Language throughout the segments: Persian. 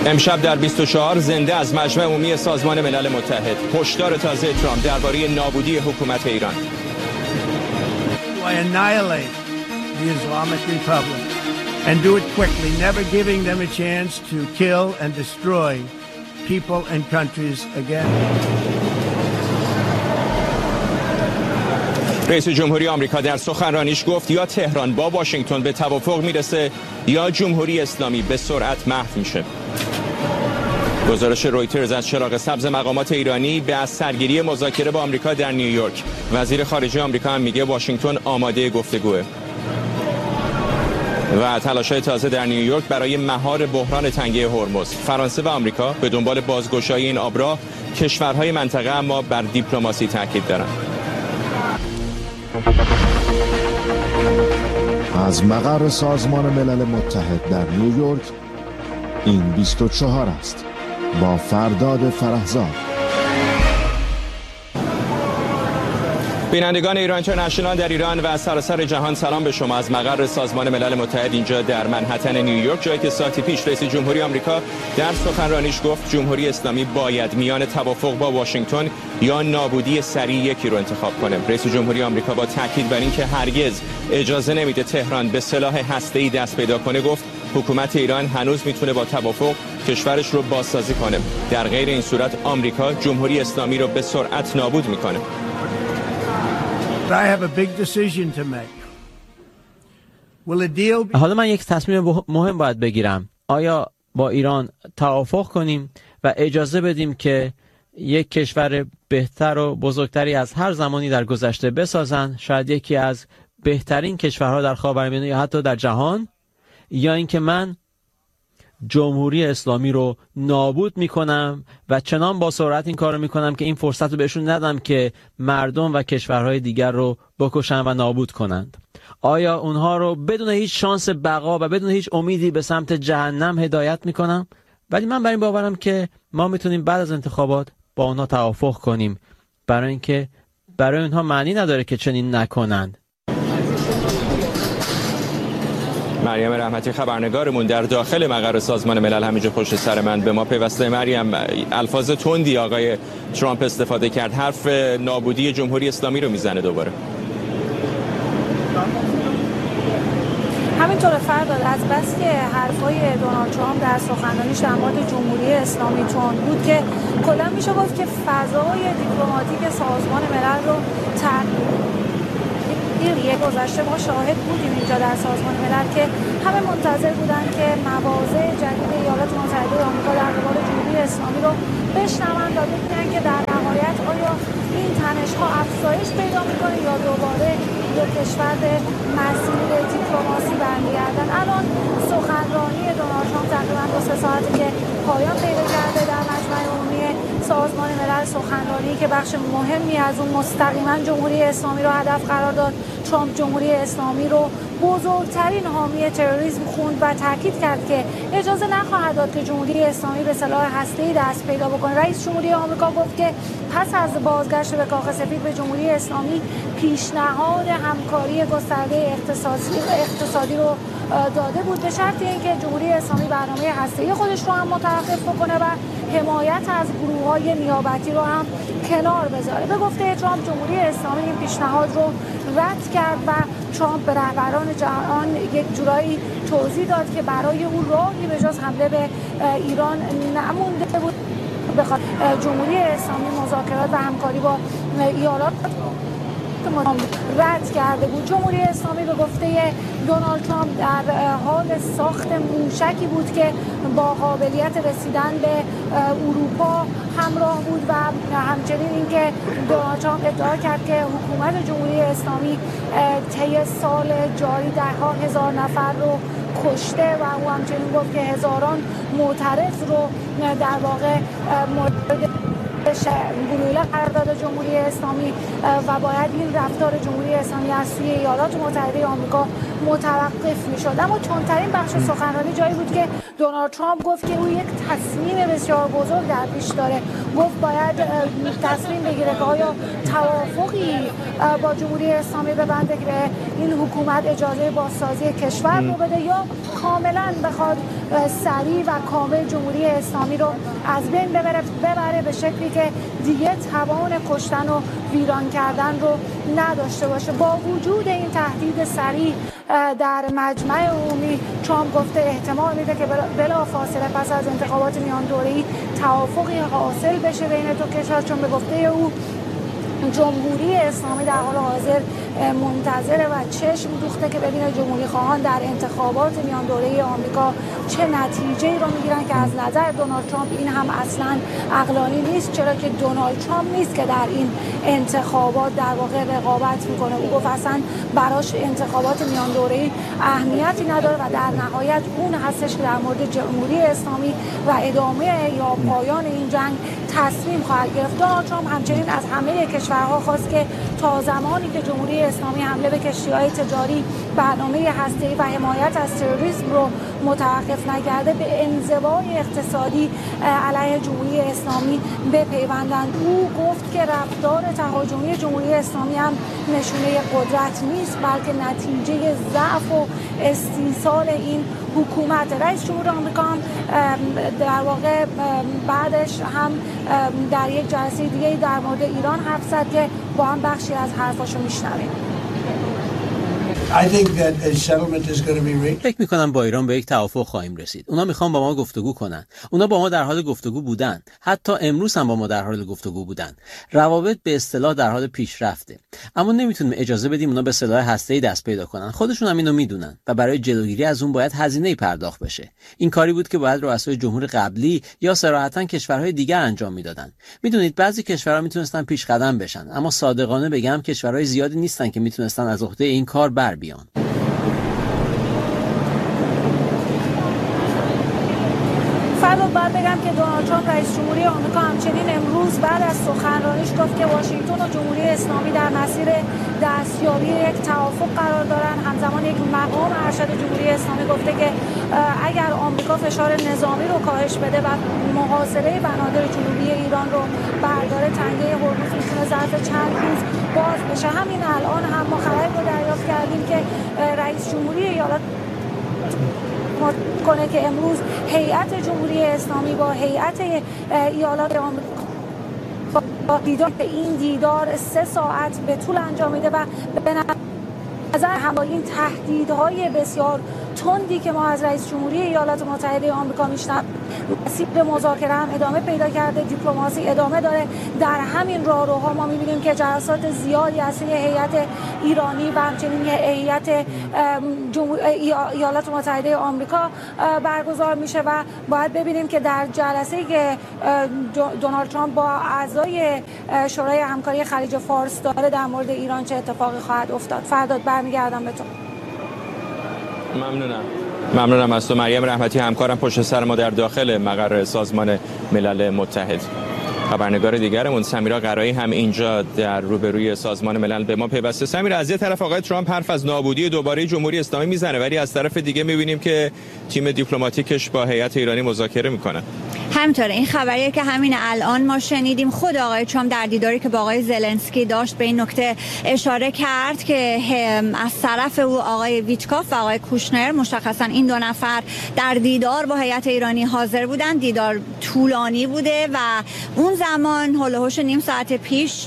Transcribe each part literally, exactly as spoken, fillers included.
امشب در بیست و چهار زنده از مجمع عمومی سازمان ملل متحد هشدار تازه ترامپ درباره نابودی حکومت ایران. I annihilate the Islamic Republic and do it quickly, never giving them a chance to kill and destroy people and countries again. رئیس جمهوری آمریکا در سخنرانیش گفت یا تهران با واشنگتن به توافق میرسه یا جمهوری اسلامی به سرعت محو میشه. گزارش رویترز از چراغ سبز مقامات ایرانی به از سرگیری مذاکره با آمریکا در نیویورک. وزیر خارجه آمریکا هم میگه واشنگتن آماده گفتگوه. و تلاش‌های تازه در نیویورک برای مهار بحران تنگه هرمز. فرانسه و آمریکا به دنبال بازگشایی این آبراه، کشورهای منطقه اما بر دیپلماسی تاکید دارند. از مقر سازمان ملل متحد در نیویورک این بیست و چهار است با فرداد فرهزاد. بینندگان ایران اینترنشنال در ایران و سراسر جهان سلام به شما از مقر سازمان ملل متحد اینجا در منهتن نیویورک، جایی که ساعتی پیش رئیس جمهوری آمریکا در سخنرانیش گفت جمهوری اسلامی باید میان توافق با واشنگتن یا نابودی سریع یکی رو انتخاب کنه. رئیس جمهوری آمریکا با تاکید بر اینکه هرگز اجازه نمیده تهران به سلاح هسته‌ای دست پیدا کنه گفت حکومت ایران هنوز میتونه با توافق کشورش رو بازسازی کنه. در غیر این صورت آمریکا جمهوری اسلامی رو به سرعت نابود میکنه. I have a big decision to make. Will a deal be... حالا من یک تصمیم مهم باید بگیرم. آیا با ایران توافق کنیم و اجازه بدیم که یک کشور بهتر و بزرگتری از هر زمانی در گذشته بسازن، شاید یکی از بهترین کشورها در خاورمیانه یا حتی در جهان، یا اینکه من جمهوری اسلامی رو نابود میکنم و چنان با سرعت این کار رو میکنم که این فرصت رو بهشون ندم که مردم و کشورهای دیگر رو بکشن و نابود کنند. آیا اونها رو بدون هیچ شانس بقا و بدون هیچ امیدی به سمت جهنم هدایت میکنم؟ ولی من بر این باورم که ما میتونیم بعد از انتخابات با اونها توافق کنیم، برای اینکه برای اونها معنی نداره که چنین نکنند. مریم رحمتی خبرنگارمون در داخل مقر سازمان ملل همینجا پشت سر من به ما پیوسته. مریم، الفاظ تندی آقای ترامپ استفاده کرد، حرف نابودی جمهوری اسلامی رو میزنه دوباره. همینطور فرداد، از بس که حرفای دونالد ترامپ در سخنرانیش در مورد جمهوری اسلامی تند بود که کلا میشه گفت که فضای دیپلماتیک سازمان ملل رو تغییر یک گذشته ما شاهد بودیم اینجا در سازمان ملل که همه منتظر بودن که مواضع جدید ایالات متحده آمریکا در قبال جمهوری اسلامی رو بشنوند و ببینن که در نهایت آیا این تنش‌ها افزایش پیدا میکنه یا دوباره دو کشور به مسیر دیپلماسی برمیگردن. الان سخنرانی دونالد ترامپ تقریبا دو سه ساعته که پایان پیدا کرده در مجمع عمومی سازمان ملل، سخنرانی که بخش مهمی از اون مستقیما جمهوری اسلامی رو هدف قرار داد. ترامپ جمهوری اسلامی رو بزرگترین حامی تروریسم خوند و تاکید کرد که اجازه نخواهد داد که جمهوری اسلامی به سلاح هسته‌ای دست پیدا بکنه. رئیس جمهوری آمریکا گفت که پس از بازگشت به کاخ سفید به جمهوری اسلامی پیشنهاد همکاری گسترده اقتصادی اقتصادی رو داده بود به شرط اینکه جمهوری اسلامی برنامه هسته‌ای خودش رو هم متوقف بکنه و حمایت از گروه‌های نیابتی رو هم کنار بذاره. به گفته ترامپ جمهوری اسلامی این پیشنهاد رو رد کرد و ترامپ به رهبران جهان یک جورایی توضیح داد که برای اون راهی به جز حمله به ایران نمونده بود. بخاطر جمهوری اسلامی مذاکرات و همکاری با ایالات رد کرده بود. جمهوری اسلامی به گفته دونالد ترامپ در حال ساخت موشکی بود که با قابلیت رسیدن به اروپا همراه بود و همچنین اینکه دونالد ترامپ ادعا کرد که حکومت جمهوری اسلامی طی سال جاری ده‌ها هزار نفر رو کشته و او همچنین گفت که هزاران معترض رو در واقع مورد گلوله قرار داده جمهوری اسلامی و باید این رفتار جمهوری اسلامی از سوی ایالات متحده آمریکا متوقف میشد. اما تندترین بخش سخنرانی جایی بود که دونالد ترامپ گفت که او یک تصمیم بسیار بزرگ در پیش داره. گفت باید تصمیم بگیره که آیا توافقی با جمهوری اسلامی ببنده که این حکومت اجازه بازسازی کشور رو بده یا کاملا بخواد سریع و کامل جمهوری اسلامی رو از بین ببره ببره به شکلی که دیگه توان کشتن و ویران کردن رو نداشته باشه. با وجود این تهدید سریع در مجمع عمومی، ترامپ گفته احتمال میده که بلا فاصله پس از انتخابات میان دوره‌ای توافقی حاصل بشه بین دو کشور، چون به گفته او جمهوری اسلامی در حال حاضر منتظره و چشم دوخته که ببینه جمهوری خواهان در انتخابات میان دوره‌ای آمریکا چه نتیجه‌ای رو میگیرن که از نظر دونالد ترامپ این هم اصلاً عقلانی نیست، چرا که دونالد ترامپ نیست که در این انتخابات در واقع رقابت میکنه. او گفت اصلاً براش انتخابات میان دوره‌ای اهمیتی نداره و در نهایت اون هستش که در مورد جمهوری اسلامی و ادامه یا پایان این جنگ تصمیم خواهد گرفت. دونالد ترامپ همچنین از همه کشورها خواست که تا زمانی که جمهوری اسلامی حمله به کشتی‌های تجاری، برنامه هسته‌ای و حمایت از تروریسم رو متوقف نکرده، به انزوای اقتصادی علیه جمهوری اسلامی بپیوندند. او گفت که رفتار تهاجمی جمهوری اسلامی هم نشونه قدرت نیست، بلکه نتیجه ضعف و استیصال این حکومت. رئیس جمهور آمریکا هم در واقع بعدش هم در یک جلسه دیگه در مورد ایران حرف زد که با هم بخشی از حرفاشو میشنویم. فکر میکنم با ایران به یک توافق خواهیم رسید. اونا میخوان با ما گفتگو کنن. اونا با ما در حال گفتگو بودن. حتی امروز هم با ما در حال گفتگو بودن. روابط به اصطلاح در حال پیشرفته. اما نمیتونیم اجازه بدیم اونا به سلاح هسته‌ای دست پیدا کنن. خودشون هم اینو میدونن و برای جلوگیری از اون باید هزینه‌ای پرداخت بشه. این کاری بود که باید رؤسای جمهور قبلی یا صراحتاً کشورهای دیگر انجام میدادن. میدونید بعضی کشورها میتونستن پیش قدم بشن، اما صادقانه بگم کشورهای زیادی نیستن که میتونستن از عهده این کار بر بیان. فردا باید بگم که دونالد ترامپ رئیس جمهوری آمریکا همچنین امروز بعد از سخنرانیش گفت که واشنگتن و جمهوری اسلامی در مسیر دستیابی یک توافق قرار دارن. همزمان یک مقام ارشد جمهوری اسلامی گفته که اگر آمریکا فشار نظامی رو کاهش بده و محاصره بنادر جنوبی ایران رو برداره، تنگه هرمز میتونه ظرف چند روز باز بشه. همین الان هم ما خبری رو دریافت کردیم که رئیس جمهوری ایالات کنه که امروز هیئت جمهوری اسلامی با هیئت ایالات آمریکا با دیدار به این دیدار سه ساعت به طول انجام میده و به نظر هم این تهدیدهای بسیار تندی که ما از رئیس جمهوری ایالات متحده آمریکا میشنویم، مسیر مذاکره هم ادامه پیدا کرده، دیپلماسی ادامه داره. در همین راهروها ما میبینیم که جلسات زیادی از هیئت ایرانی و همچنین هیئت ایالات متحده آمریکا برگزار میشه و باید ببینیم که در جلسه‌ای که دونالد ترامپ با اعضای شورای همکاری خلیج فارس داره در مورد ایران چه اتفاقی خواهد افتاد. فرداد برمیگردم به تو. ممنونم. ممنونم از تو مریم رحمتی، همکارم پشت سر ما در داخل مقر سازمان ملل متحد. خبرنگار دیگرمون سمیرا قرایی هم اینجا در روبروی سازمان ملل به ما پیوسته. سمیرا، از یه طرف آقای ترامپ حرف از نابودی دوباره جمهوری اسلامی میزنه، ولی از طرف دیگه میبینیم که تیم دیپلماتیکش با هیئت ایرانی مذاکره میکنه. همینطوره، این خبریه که همین الان ما شنیدیم. خود آقای ترامپ در دیداری که با آقای زلنسکی داشت به این نکته اشاره کرد که از طرف او آقای ویتکاف و آقای کوشنر، مشخصا این دو نفر در دیدار با هیئت ایرانی حاضر بودن. دیدار طولانی بوده و اون زمان هولوحش نیم ساعت پیش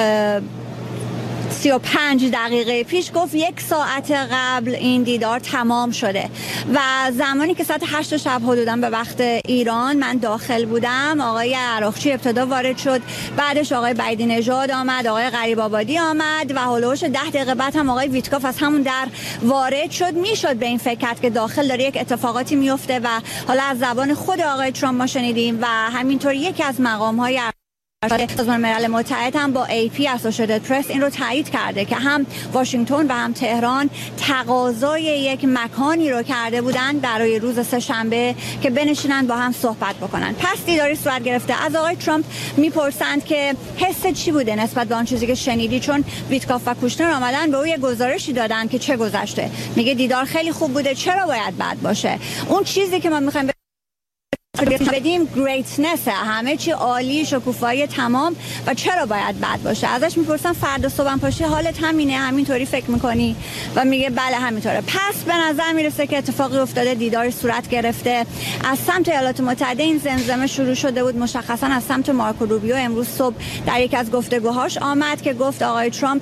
سی و پنج دقیقه پیش گفت یک ساعت قبل این دیدار تمام شده و زمانی که ساعت هشت شب حدوداً به وقت ایران من داخل بودم، آقای عراقچی ابتدا وارد شد، بعدش آقای بایدی نژاد آمد، آقای غریب آبادی آمد و هولوش ده دقیقه بعد هم آقای ویتکاف از همون در وارد شد. میشد به این فکر کرد که داخل داره یک اتفاقاتی میفته و حالا از زبان خود آقای ترامپ ما شنیدیم و همینطور یکی از مقام‌های سازمان ملل متحد هم با ای پی اسوسییتد پرس این رو تایید کرده که هم واشنگتن و هم تهران تقاضای یک مکانی رو کرده بودند برای روز سه‌شنبه که بنشینن با هم صحبت بکنن. پس دیداری صورت گرفته. از آقای ترامپ میپرسند که حس چی بوده نسبت به آن چیزی که شنیدی، چون ویتکاف و کوشنر آمدن به او یه گزارشی دادن که چه گذشته. میگه دیدار خیلی خوب بوده، چرا باید بد باشه؟ اون چیزی که ما میخوایم بدیم گریتنس، همه چی عالی، شکوفایی تمام و چرا باید بد باشه. ازش میپرسم فردا صبح پاشی حالت همینه، همینطوری فکر میکنی؟ و میگه بله همینطوره. پس به نظر میرسه که اتفاقی افتاده، دیدار صورت گرفته. از سمت ایالات متحده این زمزمه شروع شده بود، مشخصا از سمت مارکو روبیو. امروز صبح در یک از گفتگوهاش آمد که گفت آقای ترامپ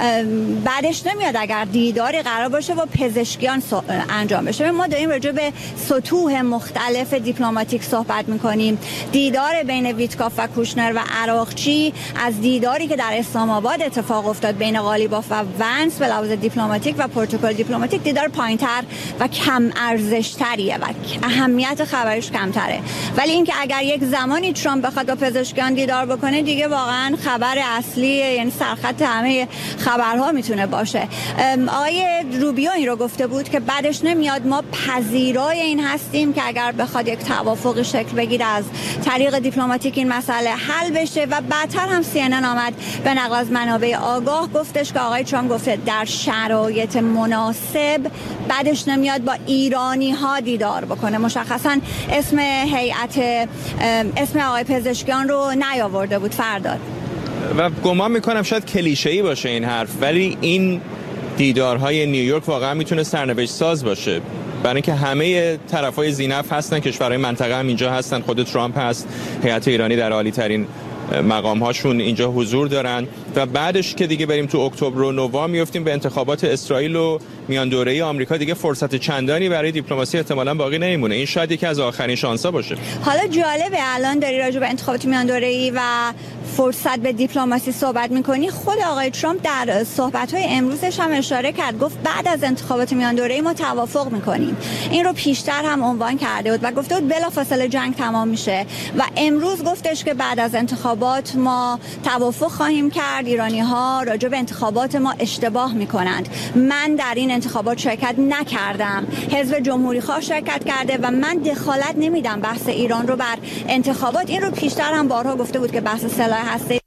بعدش نمیاد اگر دیداری قرار باشه با پزشکیان انجام بشه. ما داریم راجع به سطوح مختلف دیپلماتیک صحبت میکنیم. دیدار بین ویتکاف و کوشنر و عراقچی از دیداری که در اسلام آباد اتفاق افتاد بین قالیباف و ونس به لحاظ دیپلماتیک و پروتکل دیپلماتیک دیدار پایینتر و کم ارزش تریه و اهمیت خبرش کمتره. ولی اینکه اگر یک زمانی ترامپ بخواد با پزشکیان دیدار بکنه دیگه واقعا خبر اصلی، یعنی سرخط همه خبرها میتونه باشه. آقای روبیو این رو گفته بود که بعدش نمیاد، ما پذیرای این هستیم که اگر بخواد یک توافقی شکل بگیره از طریق دیپلماتیک این مسئله حل بشه. و بعدتر هم سی ان ان آمد به نقل از منابع آگاه گفتش که آقای ترامپ گفته در شرایط مناسب بعدش نمیاد با ایرانی ها دیدار بکنه. مشخصا اسم هیئت اسم آقای پزشکیان رو نیاورده بود فرداد. و گمان میکنم شاید کلیشه‌ای باشه این حرف، ولی این دیدارهای نیویورک واقعا میتونه سرنوشت ساز باشه، برای اینکه همه طرفای ذی‌نفع هستن، کشورهای منطقه هم اینجا هستن، خود ترامپ هست، هیئت ایرانی در عالی ترین مقام هاشون اینجا حضور دارن. و بعدش که دیگه بریم تو اکتبر و نوامبر میافتیم به انتخابات اسرائیل و میان دوره‌ای آمریکا، دیگه فرصت چندانی برای دیپلماسی احتمالاً باقی نمیمونه. این شاید یکی از آخرین شانس‌ها باشه. حالا جالبه الان داری راجع به انتخابات میان دوره‌ای و فرصت به دیپلماسی صحبت می‌کنی. خود آقای ترامپ در صحبت‌های امروزش هم اشاره کرد، گفت بعد از انتخابات میان دوره‌ای ما توافق می‌کنیم. این رو پیشتر هم عنوان کرده بود و گفته بود بلافاصله جنگ تمام میشه و امروز گفتش که بعد از انتخابات ما توافق خواهیم کرد. ایرانی‌ها راجع به انتخابات ما اشتباه می‌کنند. من در این انتخابات شرکت نکردم، حزب جمهوری‌خواه شرکت کرده و من دخالت نمیدم بحث ایران رو بر انتخابات. این رو پیشتر هم بارها گفته بود که بحث سلاح هسته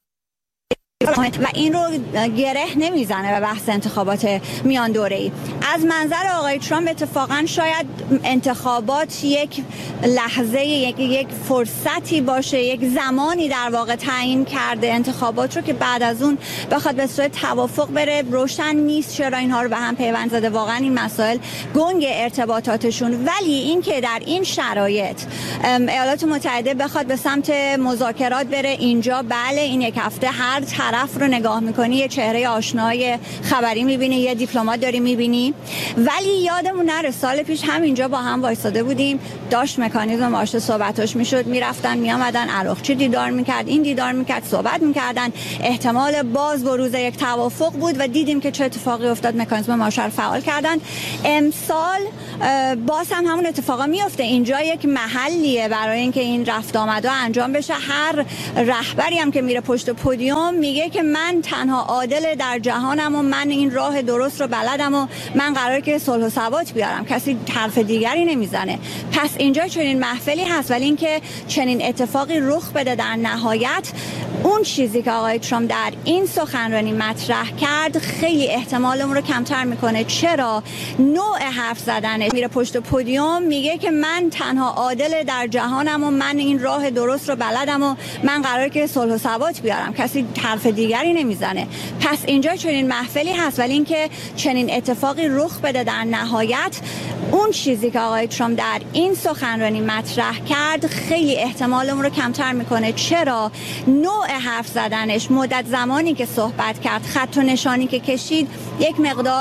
و این رو گره نمیزنه به بحث انتخابات میان دوره‌ای. از منظر آقای ترامپ اتفاقا شاید انتخابات یک لحظه، یک یک فرصتی باشه، یک زمانی در واقع تعیین کرده انتخابات رو که بعد از اون بخواد به صورت توافق بره. روشن نیست چرا اینها رو به هم پیوند زده، واقعا این مسائل گنگ ارتباطاتشون. ولی اینکه در این شرایط ایالات متحده بخواد به سمت مذاکرات بره اینجا، بله این یک هفته هر طرف رو نگاه میکنی یه چهره آشنای خبری میبینی، یه دیپلمات داری میبینی. ولی یادمون نره سال پیش همینجا با هم وایساده بودیم، داشت مکانیزم واسه صحبتاش میشد، میرفتن میامدن، عراقچی دیدار میکرد، این دیدار میکرد، صحبت میکردن، احتمال باز بروز یک توافق بود و دیدیم که چه اتفاقی افتاد، مکانیزم مارشال فعال کردن. امسال باز هم همون اتفاقا میفته. اینجا یک محلیه برای اینکه این رفت آمدا انجام بشه. هر رهبری هم که میره پشت پودیوم میگه که من تنها عادل در جهانم و من این راه درست رو بلدم و من قراره که صلح و ثبات بیارم، کسی حرف دیگری نمیزنه. پس اینجا چنین محفلی هست، ولی اینکه چنین اتفاقی رخ بده در نهایت، اون چیزی که آقای ترامپ در این سخنرانی مطرح کرد خیلی احتمال اون رو کمتر میکنه. چرا؟ نوع حرف زدنه، میره پشت پودیوم میگه که من تنها عادل در جهانم و من این راه درست رو بلدم و من قراره که صلح و ثبات بیارم، کسی حرف دیگری نمیزنه. پس اینجا چنین محفلی هست، ولی اینکه چنین اتفاقی رخ بده در نهایت، اون چیزی که آقای ترامپ در این سخنرانی مطرح کرد خیلی احتمال اون رو کمتر میکنه. چرا؟ نوع حرف زدنش، مدت زمانی که صحبت کرد، خط و نشانی که کشید، یک مقدار